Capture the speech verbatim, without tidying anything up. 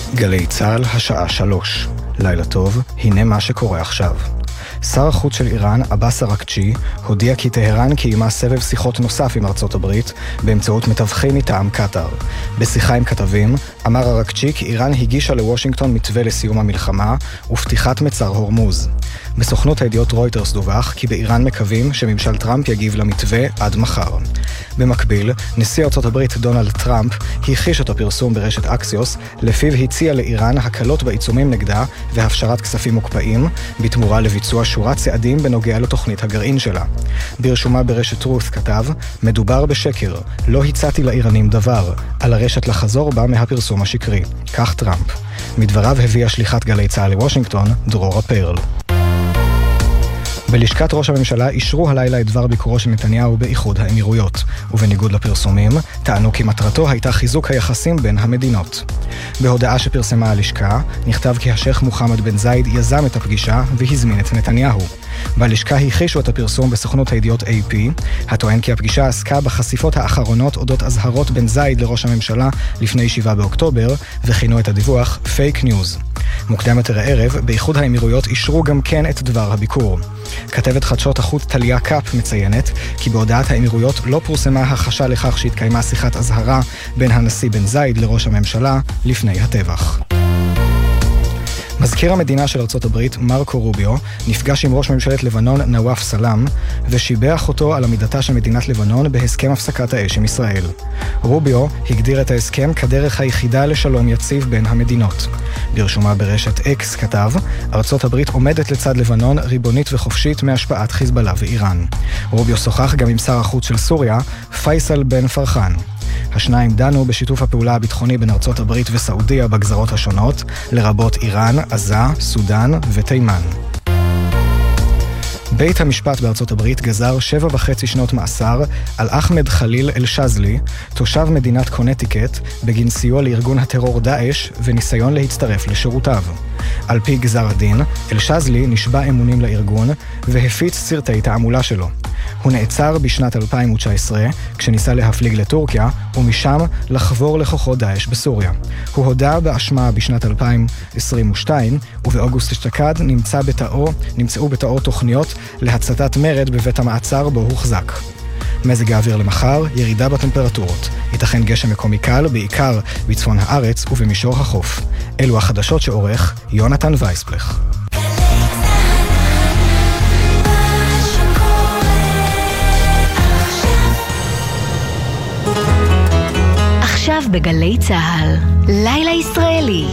גלי צהל, השעה שלוש. לילה טוב, הנה מה שקורה עכשיו. שר החוץ של איראן, עבאס אראקצ'י, הודיע כי טהרן קיימה סבב שיחות נוסף עם ארצות הברית באמצעות מתווכים מטעם קטר. בשיחה עם כתבים, אמר אראקצ'י כי איראן הגישה לוושינגטון מתווה לסיום המלחמה ופתיחת מצר הורמוז. בסוכנות הידיעות רויטרס דווח כי באיראן מקווים שממשל טראמפ יגיב למתווה עד מחר. במקביל, נשיא ארצות הברית דונלד טראמפ הכחיש את הפרסום ברשת אקסיוס, לפיו הציע לאיראן הקלות בעיצומים נגדה והפשרת כספים מוקפאים, בתמורה לביצוע שורת צעדים בנוגע לתוכנית הגרעין שלה. ברשומה ברשת רוס כתב, מדובר בשקר, לא הצעתי לאיראנים דבר, על הרשת לחזור בה מהפרסום השקרי. כך טראמפ. מדבריו הביאה שליחת גלי צהל לוושינגטון, דרורה פרל. בלשכת ראש הממשלה אישרו הלילה את דבר ביקורו של נתניהו באיחוד האמירויות, ובניגוד לפרסומים, טענו כי מטרתו הייתה חיזוק היחסים בין המדינות. בהודעה שפרסמה הלשכה, נכתב כי השייך מוחמד בן זייד יזם את הפגישה והזמין את נתניהו. בלשכה הכחישו את הפרסום בסוכנות הידיעות איי פי, הטוען כי הפגישה עסקה בחשיפות האחרונות אודות אזהרות בן זייד לראש הממשלה לפני שבעה באוקטובר, וכינו את הדיווח פייק ניוז. מוקדם יותר הערב, באיחוד האמירויות אישרו גם כן את דבר הביקור. כתבת חדשות החוץ טליה קאפ מציינת כי בהודעת האמירויות לא פורסמה החשה לכך שהתקיימה שיחת אזהרה בין הנשיא בן זייד לראש הממשלה לפני הטבח. מזכיר המדינה של ארצות הברית, מרקו רוביו, נפגש עם ראש ממשלת לבנון נואף סלאם, ושיבח אותו על עמידתה של מדינת לבנון בהסכם הפסקת האש עם ישראל. רוביו הגדיר את ההסכם כדרך היחידה לשלום יציב בין המדינות. ברשומה ברשת אקס כתב, ארצות הברית עומדת לצד לבנון ריבונית וחופשית מהשפעת חיזבאללה ואיראן. רוביו שוחח גם עם שר החוץ של סוריה, פייסל בן פרחן. השניים דנו בשיתוף הפעולה הביטחוני בין ארצות הברית וסעודיה בגזרות השונות, לרבות איראן, עזה, סודן ותימן. בית המשפט בארצות הברית גזר שבע וחצי שנות מאסר על אחמד חליל אל-שזלי, תושב מדינת קונטיקט, בגין סיוע לארגון הטרור דאעש וניסיון להצטרף לשירותיו. על פי גזר הדין, אל-שזלי נשבע אמונים לארגון והפיץ סרטי תעמולה שלו. הוא נעצר בשנת אלפיים תשע עשרה כשניסה להפליג לטורקיה ומשם לחבור לכוחות דאעש בסוריה. הוא הודה באשמה בשנת אלפיים עשרים ושתיים ובאוגוסט אשתקד נמצא בתאו, נמצאו בתאו תוכניות להצתת מרד בבית המעצר בו הוחזק. מזג האוויר למחר, ירידה בטמפרטורות. ייתכן גשם מקומי קל, בעיקר בצפון הארץ ובמישור החוף. אלו החדשות שעורך יונתן וייספלך. עכשיו בגלי צהל, לילה ישראלי.